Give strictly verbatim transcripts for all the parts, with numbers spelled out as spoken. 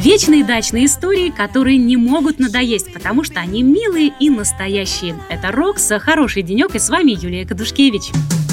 Вечные дачные истории, которые не могут надоесть, потому что они милые и настоящие. Это Рокс, хороший денек, и с вами Юлия Кадушкевич.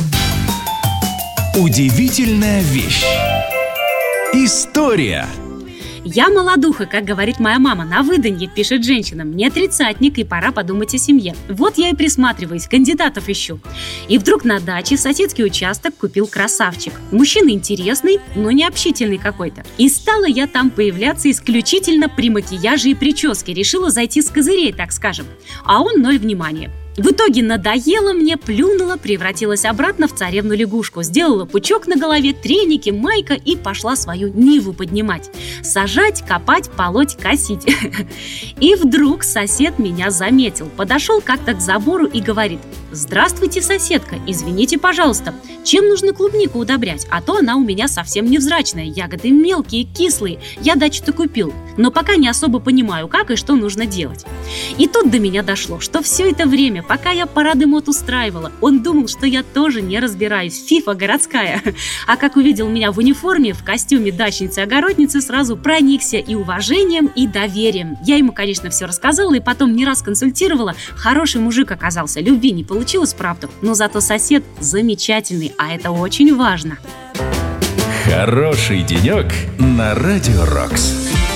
Удивительная вещь. История. Я молодуха, как говорит моя мама, на выданье, пишет женщина. Мне тридцатник, и пора подумать о семье. Вот я и присматриваюсь, кандидатов ищу. И вдруг на даче соседский участок купил красавчик. Мужчина интересный, но не общительный какой-то. И стала я там появляться исключительно при макияже и прическе. Решила зайти с козырей, так скажем. А он ноль внимания. В итоге надоело мне, плюнула, превратилась обратно в царевну-лягушку, сделала пучок на голове, треники, майка и пошла свою ниву поднимать. Сажать, копать, полоть, косить. И вдруг сосед меня заметил, подошел как-то к забору и говорит: «Здравствуйте, соседка, извините, пожалуйста, чем нужно клубнику удобрять? А то она у меня совсем невзрачная, ягоды мелкие, кислые, я дачу-то купил, но пока не особо понимаю, как и что нужно делать». И тут до меня дошло, что все это время, пока я парады мод устраивала, он думал, что я тоже не разбираюсь, фифа городская. А как увидел меня в униформе, в костюме дачницы-огородницы, сразу проникся и уважением, и доверием. Я ему, конечно, все рассказала и потом не раз консультировала. Хороший мужик оказался, любви не получилось, правда, но зато сосед замечательный, а это очень важно. Хороший денек на Радио Рокс.